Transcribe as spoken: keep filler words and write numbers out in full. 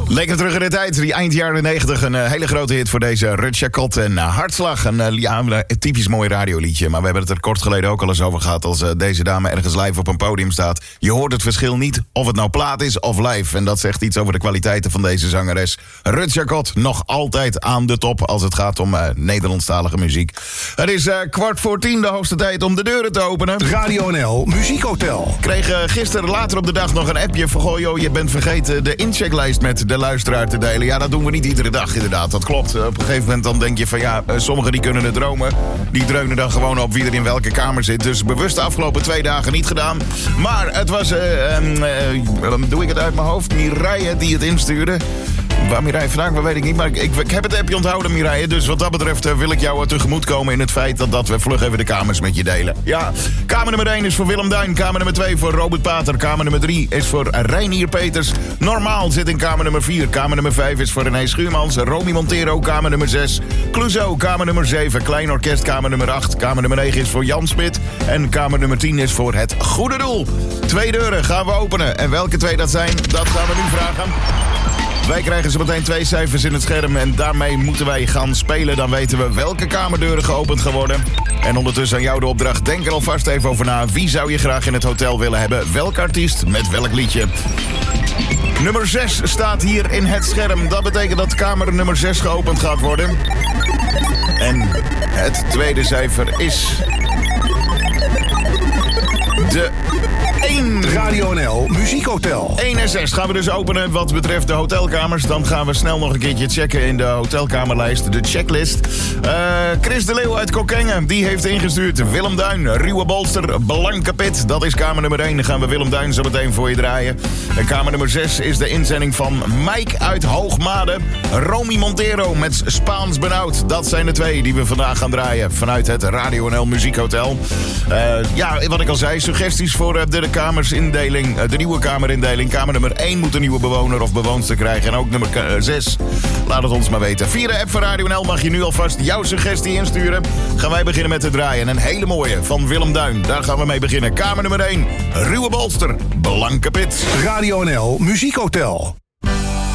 Lekker terug in de tijd, die eind jaren negentig. Een uh, hele grote hit voor deze Rutja Kot en uh, Hartslag. Een, uh, ja, een typisch mooi radioliedje. Maar we hebben het er kort geleden ook al eens over gehad. Als uh, deze dame ergens live op een podium staat. Je hoort het verschil niet of het nou plaat is of live. En dat zegt iets over de kwaliteiten van deze zangeres. Rutja Kot nog altijd aan de top als het gaat om uh, Nederlandstalige muziek. Het is uh, kwart voor tien, de hoogste tijd om de deuren te openen. Radio N L Muziekhotel. Ik kreeg uh, gisteren later op de dag nog een appje van... Goh, joh, je bent vergeten de inchecklijst met de luisteraar te delen. Ja, dat doen we niet iedere dag inderdaad, dat klopt. Uh, op een gegeven moment dan denk je van ja, uh, sommigen die kunnen het dromen. Die dreunen dan gewoon op wie er in welke kamer zit. Dus bewust de afgelopen twee dagen niet gedaan. Maar het was, uh, um, uh, doe ik het uit mijn hoofd, Mireille die het instuurde. Waar Mireille vandaag, dat weet ik niet. Maar ik, ik, ik heb het appje onthouden, Mireille. Dus wat dat betreft uh, wil ik jou uh, tegemoet komen in het feit dat, dat we vlug even de kamers met je delen. Ja, kamer nummer één is voor Willem Duin. Kamer nummer twee voor Robert Pater. Kamer nummer drie is voor Reinier Peters. Normaal zit in kamer nummer vier. Kamer nummer vijf is voor René Schuurmans. Romy Montero, kamer nummer zes. Clouseau, kamer nummer zeven. Klein Orkest, kamer nummer acht. Kamer nummer negen is voor Jan Smit. En kamer nummer tien is voor Het Goede Doel. Twee deuren gaan we openen. En welke twee dat zijn, dat gaan we nu vragen. Wij krijgen zo meteen twee cijfers in het scherm en daarmee moeten wij gaan spelen. Dan weten we welke kamerdeuren geopend gaan worden. En ondertussen aan jou de opdracht. Denk er alvast even over na. Wie zou je graag in het hotel willen hebben? Welk artiest met welk liedje? Nummer zes staat hier in het scherm. Dat betekent dat kamer nummer zes geopend gaat worden. En het tweede cijfer is... de één. Radio N L Muziekhotel. één en zes gaan we dus openen wat betreft de hotelkamers. Dan gaan we snel nog een keertje checken in de hotelkamerlijst. De checklist. Uh, Chris de Leeuw uit Kockengen. Die heeft ingestuurd. Willem Duin, Ruwe Bolster, Blanke Pit. Dat is kamer nummer één. Dan gaan we Willem Duin zo meteen voor je draaien. En kamer nummer zes is de inzending van Mike uit Hoogmade. Romy Montero met Spaans Benauwd. Dat zijn de twee die we vandaag gaan draaien. Vanuit het Radio N L Muziekhotel. Uh, ja, wat ik al zei. Suggesties voor uh, de kamersindeling, de nieuwe kamerindeling. Kamer nummer één moet een nieuwe bewoner of bewoonster krijgen. En ook nummer zes. Laat het ons maar weten. Via de app van Radio N L mag je nu alvast jouw suggestie insturen. Gaan wij beginnen met te draaien. Een hele mooie van Willem Duin. Daar gaan we mee beginnen. Kamer nummer één. Ruwe Bolster. Blanke Pit. Radio N L Muziekhotel.